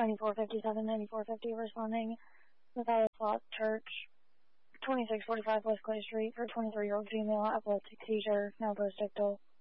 9457, 9450 responding. Matthias Lott Church, 2645 West Clay Street for 23-year-old female, epileptic seizure, now post-ictal.